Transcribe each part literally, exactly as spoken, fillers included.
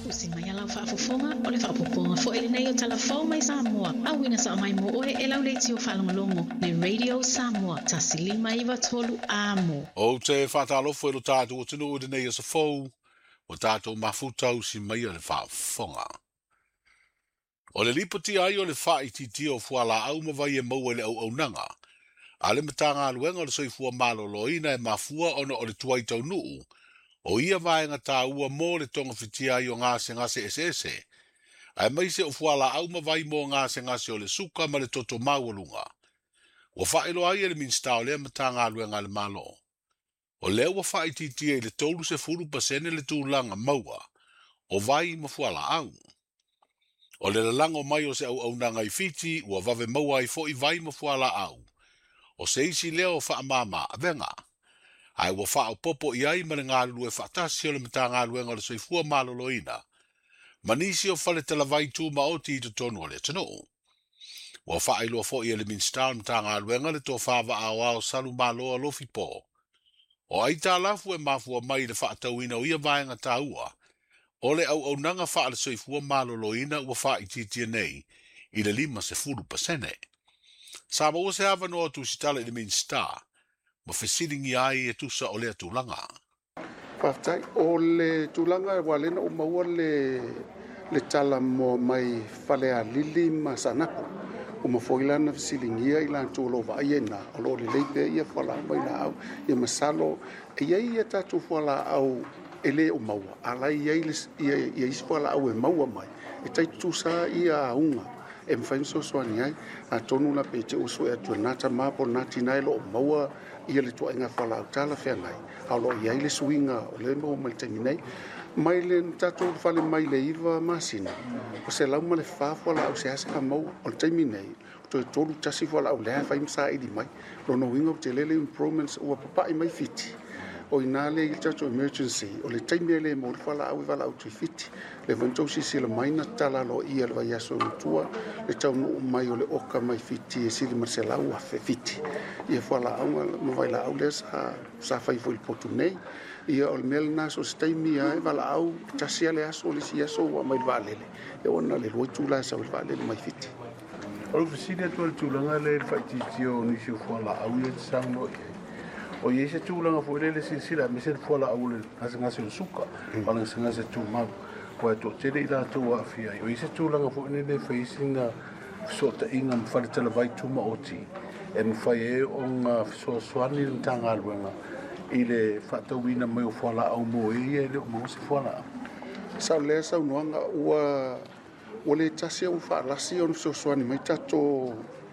Usi mai ala whaafofonga o le whaapoponga fo ele nei o talafou mai Samoa. Awina sa mai mo oe e lau leiti o whalongalongo le Radio Samoa tasilima iwa tolu amo. O te whatalofo e lo tātou o tunu o nei o sa fou, o tātou mafutau si mai o le whaafonga. O le lipoti ai o le whaititi o fuala au mawai e maua le au au nanga. A le matanga aluenga o le soifua malo loina e mafua ona o le tuaitau nuu. O ia vaenga tā ua mō le tonga whitia i o ngāse ngase esese. Ai mai se o fuala au mawai mō ngāse ngase o le suka ma le toto maualunga. Wa whaelo ai e le minsta o lea matanga aluenga le malo. O lea wa whaititia i le tolu se furu pasene le tūlanga maua. O vai ma fuala au. O le lango mai o se au au nanga i fiti, ua vave maua i fo i vai ma fuala au. O se isi leo wha mama a venga. Ai ua wha o popo i ai mare ngā lue whaatasi o le mta ngā luenga le soifua maloloina. Manisi o whale tala vai tū maoti i to tonu o le tano. Ua wha i lua fo i ele minsta o mta ngā luenga le tō whaava au au salu maloa lofi po. O ai tā lafu e mafua mai le whaatauina o ia vaenga tā ua. O le au au nanga wha le soifua maloloina ua wha i titia nei i le lima se furu pasene. Sa ma ua se hawa noa tu sitala i le minsta. Ma fesiringi ai e tusa o lea tūlanga. Whaftai, o le tūlanga e walena o maua le, le tala mo mai whalea lili ma sanapo. O ma foilana fesiringi ai lan tūlo wa aiena. O lo le leipe ia whala mai la au. Ia masalo, e iei ia tatu whala au ele o maua. Ala iei isi whala au e maua mai. E tai tusa ia unga. E mwhaimso soani ai. A tonu na pe te uso e atua nata mapo nati nai lo o maua. Ia le tua inga whala au tala whea ngai. Halo iai le suinga o le mo mai tangi nei. Mai le tato whale mai le iwa masina. O se lau ma le whawhala au se ase ka mau o le taimi nei. O toi tolu tasi whala au lea whaimsa idi mai. Lono winga o te lele improvements ua papai mai fiti. O ina le i tato emergency. O le taimi le mo le whala au i whala au tui fiti. Le vantosi sila maina tala lo ia le vai aso utua. Le tau nuu mai o le oka mai fiti e sili marsela au a fe fiti. Ia whala au ma vai la au le sa sa whaifo il potu nei. Ia o le mele naso se taimi ai whala au tasia le aso le si aso wa mai valele. E ona le roi tula sa ul valele mai fiti. O le fisili atu le tūlanga le whaititio nisi o whala au ia te sango i. O ia se tūlanga fo le le sinsila me se whala au le ngase ngase o suka. Wala ngase ngase tū mau. Ko e tō tere i la tō a whia. O ia se tūlanga fo le le whaisinga sota inga mwhare tala vai tū maoti. E mwhai e o ngā so soani le tanga aluenga. I le whatauina mai o whala au mo e ia le o mo se whala. Sao lea sau noanga ua ua le tasi au whaalasi o so soani mai tato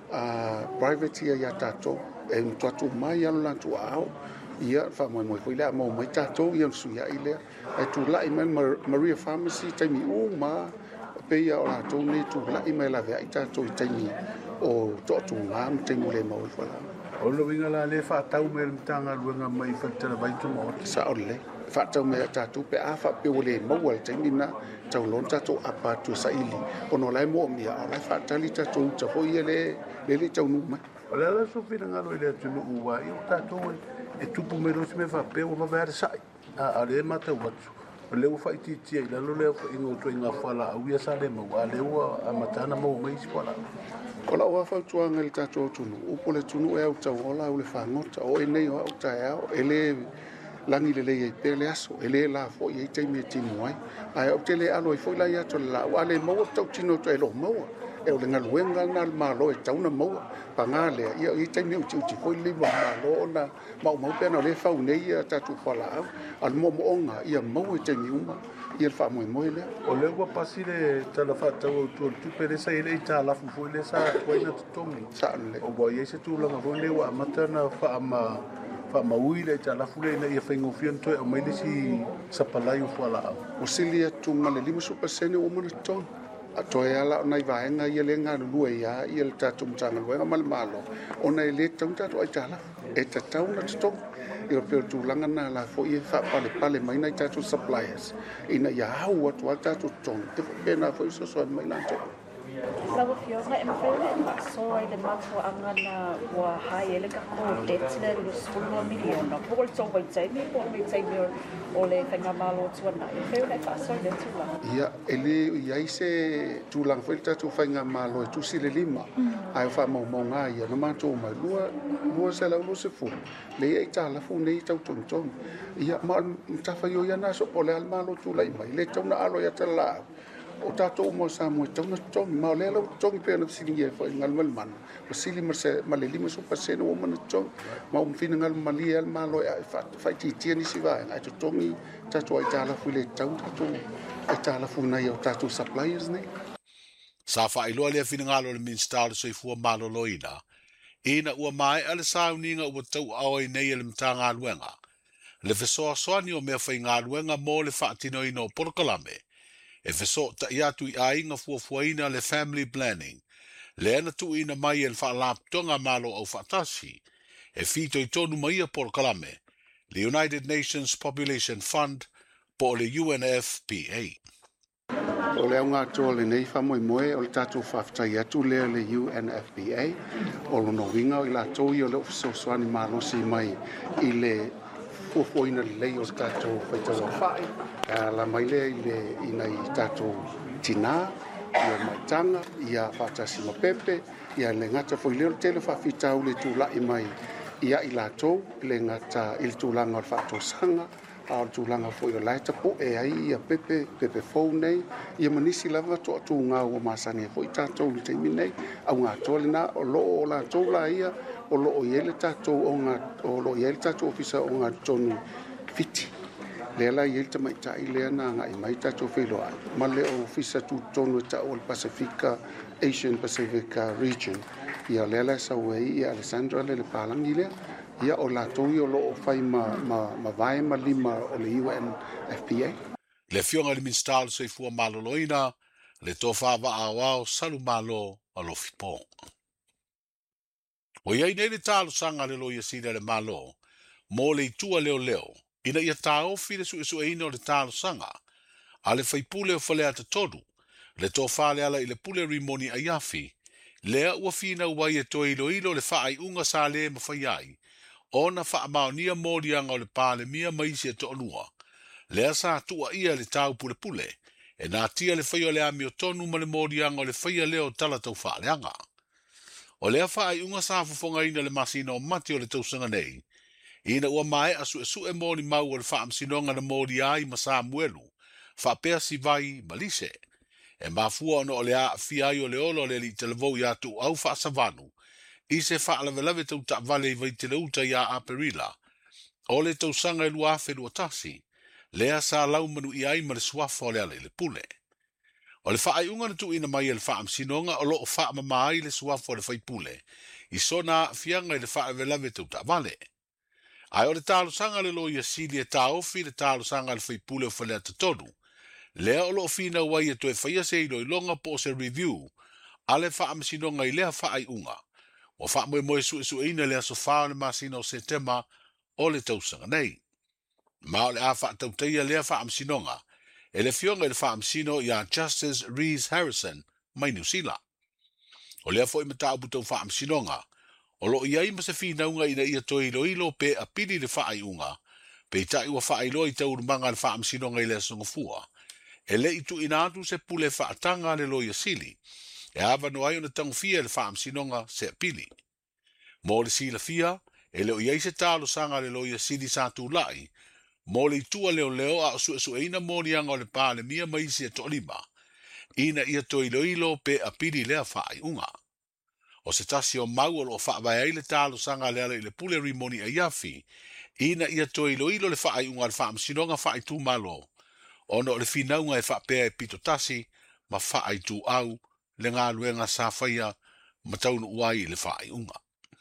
private ia ia tato. E mtuatu mai alo lantu ao. Ia wha moe moe koe lea mau mai tato ia suia i lea. E tu lai mai Maria Pharmacy taimi u ma peia o lato nei tu lai mai la vea i tato i taimi o totu ngā mtaimu le mau i whala. O lo winga la le whaatau me le mtanga luenga mai whaitara vaitu mo. Sa o le. Whaatau me a tatu pe a wha pe o le mau al taimi na tau lon tato apa tu sa ili. O no lai mo mia o lai whaatali tato uta ho ia le le le tau nu mai. O le ala so whina ngalo i le atunu ua i o tato e tupu me rosi me whape o mawere sai. A le mata watu. O leo whaititia i lalo leo ingo to inga whala au ia sa le mau. A leo a matana mau mai si whala. O la ua whautuanga le tato o tunu. Upo le tunu e au tau ola au le whangota. O e nei o au tae au. E le langi le lei e pele aso. E le la fo i e teimi e tinu ai. Ai au te le alo i fo i lai ato le la. A le maua tau tino to e lo maua. E o le ngaluenga na malo e tauna maua. Pa ngā lea. Ia i teimi uti uti fo i lima malo na mau mau pena o le whau nei a tatu whala au. Al mo mo onga ia mau e teimi uma. Ia le wha moe moe lea. O leo wa pasi le tala whatau au tuol tupe le sa i le i tā lafu fo i le sa tuaina tutongi. Sa le. O wa iei se tūlanga fo le wa amata na wha ama wha maui le i tā lafu le na ia whaingofian toi au maile si sapalai o whala au. O sili atu ma le lima supa sene o mana tonu. A toi ala o nai vaenga ia le ngā lua ia ia le tātou mtanga luenga male malo. O nei le tau tātou ai tā lafu. E ta tau na tutongi. I o peo tūlanga nā la fo i e wha pale pale mai nei tātou suppliers. Ina ia hau atu a tātou tonu. Te wha pēnā fo i sosoan mai lantou. Lawa fionga e mawhele e whaasoa i le mafu angana wa hai ele ka ko debt le le sepuluh miliona. Pukul tau wai taimi, pukul wai taimi o le whainga malo tuana. E whewele e whaasoa i le tūlanga. Ia, ele iai se tūlanga whaile tatu whainga malo e tusi le lima. Ai wha mau mau ngā ia, na mātou mai lua, lua se lau lo se fu. Le ia i tā lafu nei tau tonu tonu. Ia, ma mtawha yo ia naso po le al malo tūlai mai. Le tau na alo ia te lau. O tātou mo sa mo tau na tongi, ma o lea lau tongi pēr na sili e whai ngal mal mana. Ma sili ma se, ma le lima supa sena o mana tongi. Ma o mwhina ngal mali e al malo e whai titia ni si vai. Ai to tongi, tātou ai tāla fui le tau, tātou ai tāla fui nei o tātou suppliers nei. Sa whai loa lea whina ngalo le minstale so i fua malo loina. Ina ua mai ale sauninga ua tau aoi nei ele mta ngā luenga. Le fesoa soani o mea whai ngā luenga mō le whaatino ino Porokalame. E feso ta ia tu i ainga fuafuaina le family planning. Le ana tu ina mai el whaalaptonga malo au whaatasi. E fito i tonu maia Porokalame. Le United Nations Population Fund po le U N F P A. O le au ngā toa le nei whamoe moe o le tātou whaftai atu lea le U N F P A. O lo no winga o i la toi o le ofiso soani malosi mai i le fuafuaina le lei o le tātou whaitau o whae. La mai le i nei tātou tina, ia maitanga, ia whaatasi mapepe, ia le ngata fwoi leo tele whawhitau le tūlai mai ia i lātou, le ngata il tūlanga o le whaatou sanga, a o tūlanga fwoi o laita po e ai ia pepe, pepe fau nei, ia manisi lava to atu ngā ua masani e fwoi tātou le teimi nei, au ngā tole na o loo o lātou la ia, o loo iele tātou o ngā, o loo iele tātou ofisa o ngā tonu fiti. Le la yel ta mai tai le na nga i mai ta to felo ai ma le ofisa tu tonu ta o Pacifica Asian Pacific region ia le la sa we ia Alessandra le palang ile ia o la to yo lo fai ma ma ma vai ma lima o le U N F P A le fionga le minstale so i fua maloloina le tofa va awao salu malo alo fipo o ia nei le talo sanga le lo ia sida le malo mo le tua leo leo ina ia tau fi le su su ino le talo sanga ale fai pule o fale ata todu le to fale ala i le pule rimoni ayafi lea ua fina uai e to ilo ilo le fai unga sa le ma fai ai ona fa maonia morianga o le pale mia maisi e to onua lea sa tua ia le tau pule pule e nā tia le fai o le ami o tonu ma le morianga o le fai a leo tala tau fale anga o lea fai unga sa fufonga ina le masina o mati o le tausanga nei ina ua mai asu e su e mori mau o le wha amsinonga na mori ai ma sa muelu, wha pea si vai malise. E mafua ono o le a fi ai o le olo le li te levou ia tu au wha savanu, i se wha alave lave tau ta vale i vai te leuta ia a perila. O le tau sanga e lua afe lua tasi, lea sa lau manu i ai ma le suafa o le ale le pule. O le wha ai unga na tu ina mai e le wha amsinonga o lo o wha mama ai le suafa o le whai pule, i sona fianga i le wha alave lave tau ta vale. Ai o le talo sanga le lo ia sili e ta ofi le talo sanga le fai pule o whalea te tonu. Lea o lo fina wai e to e whaia se ilo i longa po se review, ale wha amasinonga i lea wha ai unga. O wha moe moe su e su eina lea so wha le masina o se tema o le tausanga nei. Ma o le a wha tauteia lea wha amasinonga, e le fionga i le wha amasino i a Justice Rees Harrison mai New Zealand. O lea fo i mata au butau wha amasinonga, o lo iai ma se fina unga ina ia to ilo ilo pe a pili le whaai unga, pe i tai ua whaai loa i tau rumanga le wha amsinonga i le songa fua. E le itu ina atu se pule whaatanga le loia sili, e awa no ai o na tangu fia le wha amsinonga se a pili. Mo le sila fia, e leo iai se talo sanga le loia sili sa tu lai, mo le itua leo leo a su su eina morianga o le pā le mia maisi e to lima, ina ia to ilo ilo pe a pili lea whaai unga. O se tasi o mau o lo whaavai ai le talo sanga le ala i le pule rimoni a iafi, ina ia to ilo ilo le whaai unga le whaam sinonga whaai tu malo, ono le finaunga e whaapea e pito tasi, ma whaai tu au, le ngā luenga sa whaia, ma taunu uai i le whaai unga.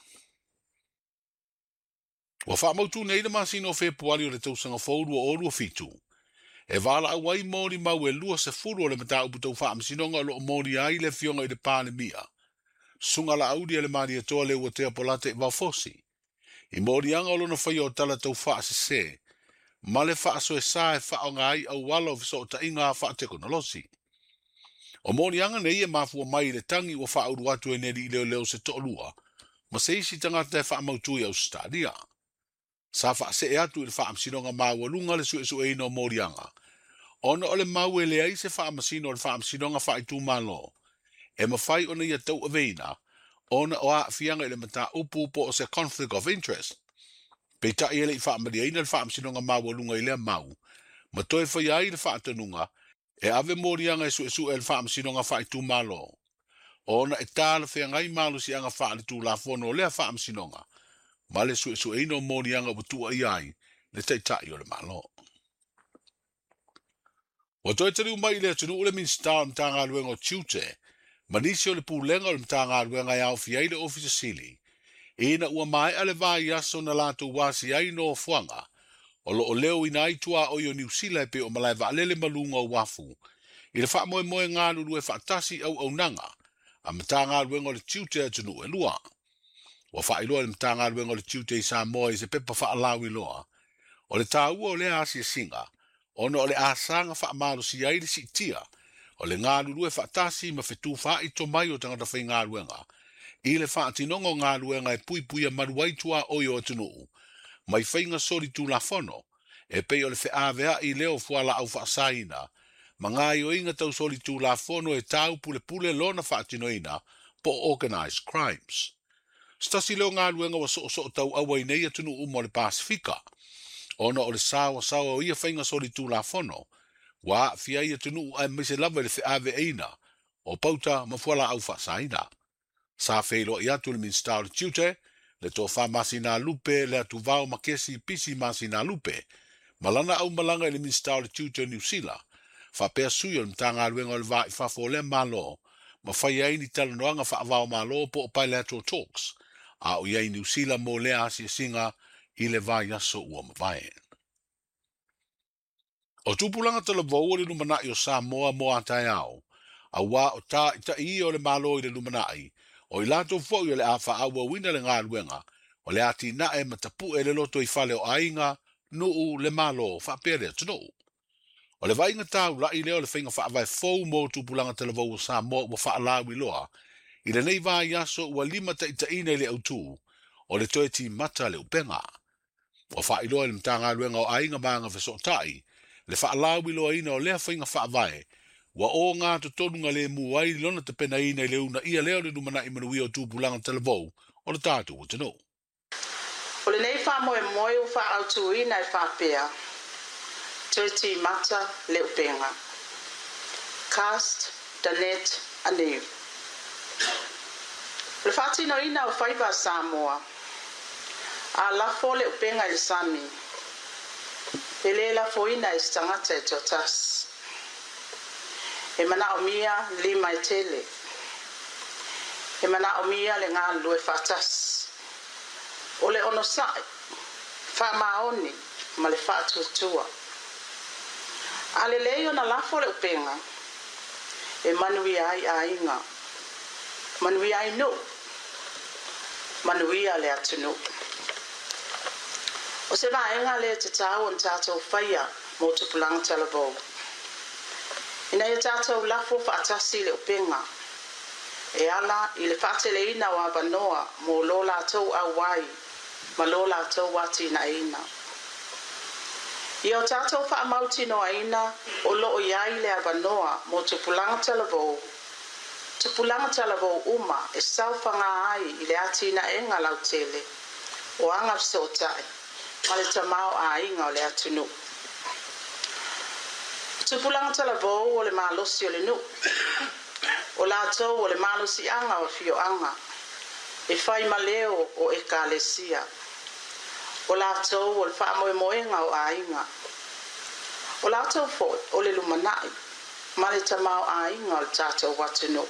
Wa wha mautu nei le masino o Februari o le tausanga whauru o orua fitu. E wala awai mori mau e lua se furu o le mata upu tau whaam sinonga o lo mori ai le fionga i le pāle mia. Sunga la audi le mari toa le ua tea polate i wafosi. I mori anga o lona whai o tala tau wha se se, ma le wha so e sa e wha o ngai au wala o viso o ta inga wha te konolosi. O monianga nei e mafua mai le tangi o whauru atu e neri leo leo se to'olua, ma se isi tangata e whaamautu i Australia. Sa wha se e atu i le whaamsinonga mawalunga le sue sue ino morianga. Ona o le mau e le ai se whaamasino o le whaamsinonga whaitu malo. E mawhai ona ia tau aveina, ona o a fianga i le mata upu upo o se conflict of interest. Peita i ele i whaamari aina le whaamsinonga mawalunga i lea mau, ma toi whai ai le whaatanunga, e ave morianga e sue sue e le whaamsinonga whaitu malo. Ona e tāla whea ngai malu si anga wha le tū la whono lea wha amsinonga. Ma le sue sue ino moni anga watua i ai, le teitai o le malo. Wa toi tari umai le tunu ule min star mta ngā luenga o tiute, ma nisi o le pūlenga o le mta ngā luenga i au fiai le ofisa sili. Ina ua mai ale vai aso na lato wasi ai no fuanga, o lo o leo ina aitua o yo New Zealand pe o malai va lele malunga o wafu. I le wha moe moe ngā lulu e wha tasi au au nanga, a matanga luenga le tiute atunu e lua. Wa wha iloa le matanga luenga le tiute i sa moe i se pepa wha alawi loa. O le tā ua o le asi e singa, ono o le asanga wha amaro si aile si tia, o le ngā lulu e wha tasi ma whetu wha i to mai o tangata whai ngā luenga. I le wha atinongo ngā luenga e pui pui a maruaitua o yo atunu. Mai whainga sori tu la fono, e pei o le wha avea i leo fuala au wha saina, ma ngā i o inga tau soli tū la fono e tau pule pule lona whaatinoina po organized crimes. Stasi leo ngā luenga wa so so tau awai nei atunu umo le Pasifika. Ona o le sawa sawa o ia whainga soli tū la fono, wa fia ia tunu ai mise lava le whiave eina, o pauta ma fuala au whaasaina. Sa whailo i atu le min style tiute, le tō wha masina lupe le atu vau makesi pisi masina lupe, malana au malanga le min style tiute New Zealand, fa pea sui o mtanga luenga o le vai whafo le malo, ma whai ai ni tala noanga wha avao malo po o bilateral talks, a o iai New Zealand mo lea asi singa i le vai aso ua mawai. O tupulanga tala vau o le numanai o Samoa mo atai au, a wā o tā ita i o le malo i le numanai, o i lato fo i le awha awa wina le ngā luenga, o le ati na e matapu e le loto i fale o ainga, nuu le malo wha pere tunu. O le vainga tau la i leo le whainga wha avai fau mo tupulanga tala vau o Samoa wa wha alawi loa, i le nei vai aso ua lima ta ita ina i le autu, o le toe ti mata le upenga. O wha iloa le mtanga luenga o ainga maanga wheso tai, le wha alawi loa ina o lea whainga wha avai, wa o ngā tutonunga le muai lona te pena ina i leuna ia leo le numana i manui o tūpulanga televou o le tātu o tino. O le nei wha moe moe o wha autu ina i wha pēa, toi ti mata le upenga. Cast, Danet, Aniu. Le whatino ina o whaiva Samoa, a lafo le upenga i Sami, e le lafo ina i stangata e totas. E mana o mia lima i tele. E mana o mia le ngā lue whatas. O le ono sai, wha maoni, ma le whatutua. A le leo na lafo le upenga, e manui ai a inga. Manui ai no. Manui a le atunu. O se vaenga le te tau on tātou whaia mo tupulanga televou. Ina e tātou lafo whaatasi le upenga. E ala i le whaatele ina o abanoa mo lo lātou au wai, ma lo lātou wati na ina. I o tātou whaamauti no aina o lo o iai le abanoa mo tupulanga televou. Tupulanga televou uma e sauwhanga ai i le ati na enga lautele o anga sotai, ma le tamau a inga o le atunu. Tupulanga televou o le malosi o le nu. O lātou o le malosi anga o fio anga. E whai maleo o ekalesia. O lātou o le whaamoe moenga o ainga. O lātou fo o le lumanai. Ma le tamau ainga o le tātou watunu.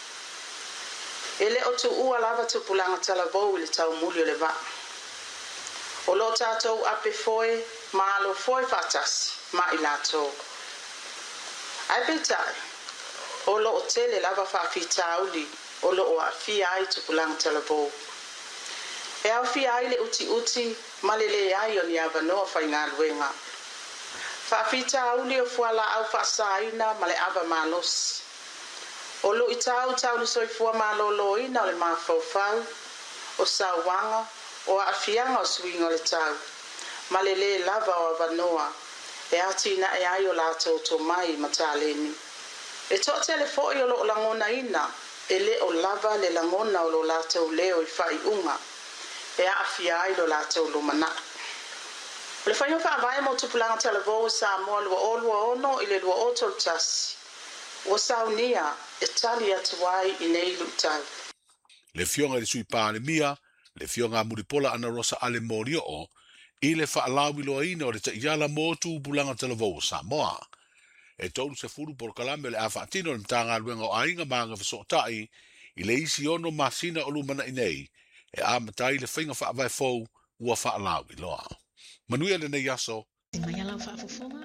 E le o tu ua lava tupulanga televou i le tau muli o le va. O lo tātou ape foe, ma alo foe fatasi, ma i lātou. Ai petai, o lo o tele lava whaafita auli, o lo o a fia ai tupulanga televou. E au fia ai le uti uti, ma le le ai o ni avanoa whai ngā luenga. Whaafita auli o fuala au whaasaina ma le ava malos. O lo i tau tau le soifua malolo ina o le mafaufau, o sauanga, o aafianga o suinga o le tau. Ma le le lava o avanoa, e ati na e ai o lātou tō mai mataleni. E toa te le fōi o lo langona ina, e le o lava le langona o lo lātou leo i whai unga, e aafia ai lo lātou lo mana. O le whainga wha avai mo tupulanga te alavo sa moa lua o lua ono i le lua o tol tasi. O saunia e tali atu wai i nei lutau. Le fionga le sui pāle mia, le fionga muripola ana rosa ale morio o, i le whaalawi loa ina o le ta iala mo tupulanga te alavo sa moa. E tolu se furu por kalame le afa atino le mtanga luenga o ainga manga fisotai, i le isi ono masina o lumana inei, e a matai le whainga wha avai fau ua whaalawi loa. Manuia le nei aso. Mai ala fa fo